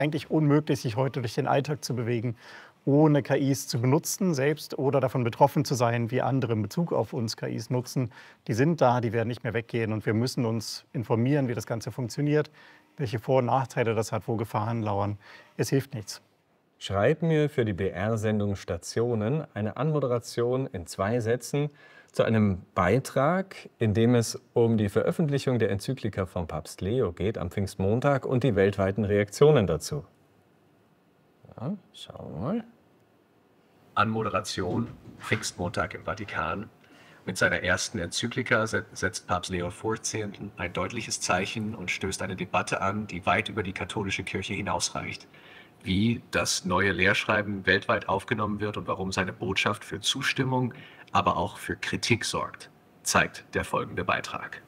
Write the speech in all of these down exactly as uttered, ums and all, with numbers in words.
eigentlich unmöglich, sich heute durch den Alltag zu bewegen, ohne K Is zu benutzen selbst oder davon betroffen zu sein, wie andere in Bezug auf uns K Is nutzen. Die sind da, die werden nicht mehr weggehen und wir müssen uns informieren, wie das Ganze funktioniert, welche Vor- und Nachteile das hat, wo Gefahren lauern. Es hilft nichts. Schreib mir für die B R-Sendung Stationen eine Anmoderation in zwei Sätzen zu einem Beitrag, in dem es um die Veröffentlichung der Enzyklika von Papst Leo geht am Pfingstmontag und die weltweiten Reaktionen dazu. Ja, schauen wir mal. Anmoderation, Pfingstmontag im Vatikan. Mit seiner ersten Enzyklika setzt Papst Leo vierzehnten ein deutliches Zeichen und stößt eine Debatte an, die weit über die katholische Kirche hinausreicht. Wie das neue Lehrschreiben weltweit aufgenommen wird und warum seine Botschaft für Zustimmung, aber auch für Kritik sorgt, zeigt der folgende Beitrag.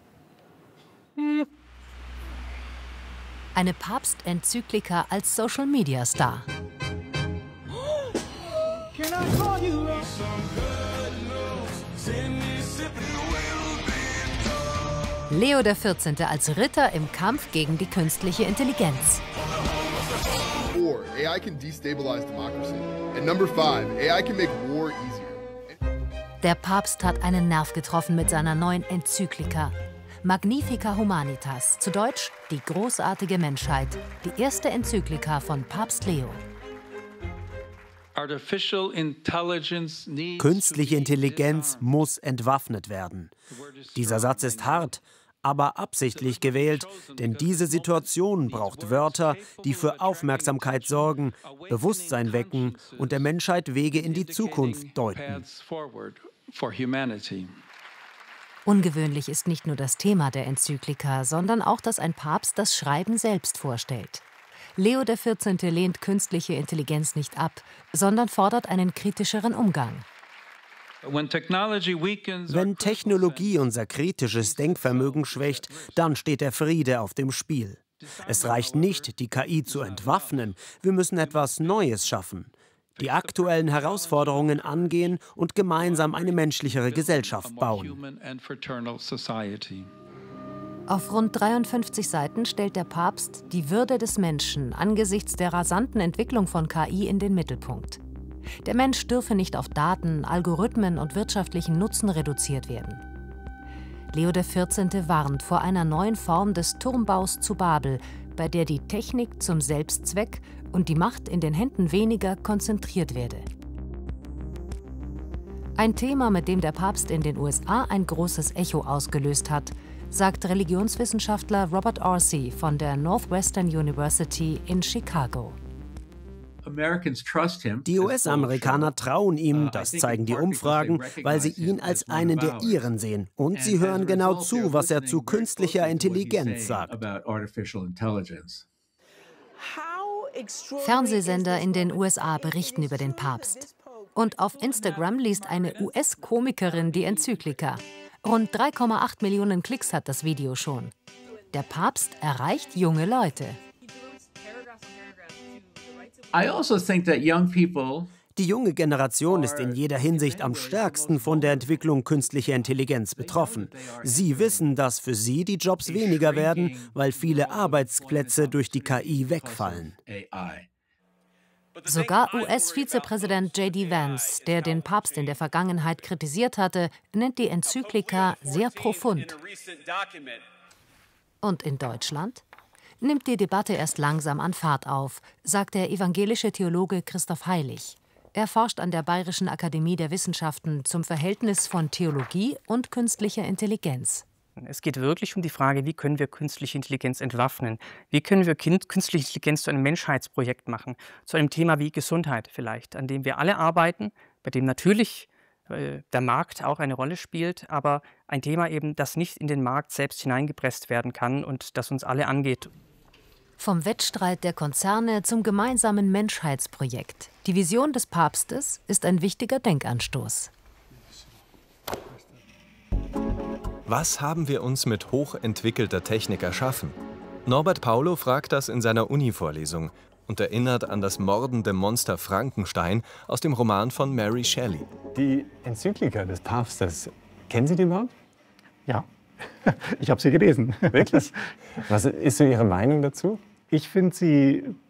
Eine Papst-Enzyklika als Social-Media-Star. Leo der vierzehnte als Ritter im Kampf gegen die künstliche Intelligenz. Four, A I can destabilize democracy. And number five, A I can make war easier. Der Papst hat einen Nerv getroffen mit seiner neuen Enzyklika. Magnifica Humanitas, zu Deutsch die großartige Menschheit, die erste Enzyklika von Papst Leo. Künstliche Intelligenz muss entwaffnet werden. Dieser Satz ist hart, aber absichtlich gewählt, denn diese Situation braucht Wörter, die für Aufmerksamkeit sorgen, Bewusstsein wecken und der Menschheit Wege in die Zukunft deuten. Ungewöhnlich ist nicht nur das Thema der Enzyklika, sondern auch, dass ein Papst das Schreiben selbst vorstellt. Leo der vierzehnte lehnt künstliche Intelligenz nicht ab, sondern fordert einen kritischeren Umgang. Wenn Technologie unser kritisches Denkvermögen schwächt, dann steht der Friede auf dem Spiel. Es reicht nicht, die K I zu entwaffnen, wir müssen etwas Neues schaffen. Die aktuellen Herausforderungen angehen und gemeinsam eine menschlichere Gesellschaft bauen. Auf rund dreiundfünfzig Seiten stellt der Papst die Würde des Menschen angesichts der rasanten Entwicklung von K I in den Mittelpunkt. Der Mensch dürfe nicht auf Daten, Algorithmen und wirtschaftlichen Nutzen reduziert werden. Leo der vierzehnte warnt vor einer neuen Form des Turmbaus zu Babel, bei der die Technik zum Selbstzweck und die Macht in den Händen weniger konzentriert werde. Ein Thema, mit dem der Papst in den U S A ein großes Echo ausgelöst hat, sagt Religionswissenschaftler Robert Orsi von der Northwestern University in Chicago. Die U S-Amerikaner trauen ihm, das zeigen die Umfragen, weil sie ihn als einen der ihren sehen. Und sie hören genau zu, was er zu künstlicher Intelligenz sagt. Fernsehsender in den U S A berichten über den Papst. Und auf Instagram liest eine U S-Komikerin die Enzyklika. Rund drei Komma acht Millionen Klicks hat das Video schon. Der Papst erreicht junge Leute. Die junge Generation ist in jeder Hinsicht am stärksten von der Entwicklung künstlicher Intelligenz betroffen. Sie wissen, dass für sie die Jobs weniger werden, weil viele Arbeitsplätze durch die K I wegfallen. Sogar U S-Vizepräsident J D Vance, der den Papst in der Vergangenheit kritisiert hatte, nennt die Enzyklika sehr profund. Und in Deutschland nimmt die Debatte erst langsam an Fahrt auf, sagt der evangelische Theologe Christoph Heilig. Er forscht an der Bayerischen Akademie der Wissenschaften zum Verhältnis von Theologie und künstlicher Intelligenz. Es geht wirklich um die Frage, wie können wir künstliche Intelligenz entwaffnen? Wie können wir künstliche Intelligenz zu einem Menschheitsprojekt machen? Zu einem Thema wie Gesundheit vielleicht, an dem wir alle arbeiten, bei dem natürlich äh, der Markt auch eine Rolle spielt, aber ein Thema eben, das nicht in den Markt selbst hineingepresst werden kann und das uns alle angeht. Vom Wettstreit der Konzerne zum gemeinsamen Menschheitsprojekt. Die Vision des Papstes ist ein wichtiger Denkanstoß. Was haben wir uns mit hochentwickelter Technik erschaffen? Norbert Paulo fragt das in seiner Uni-Vorlesung und erinnert an das mordende Monster Frankenstein aus dem Roman von Mary Shelley. Die Enzyklika des Papstes, kennen Sie die überhaupt? Ja, ich habe sie gelesen. Wirklich? Was ist so Ihre Meinung dazu? Ich finde sie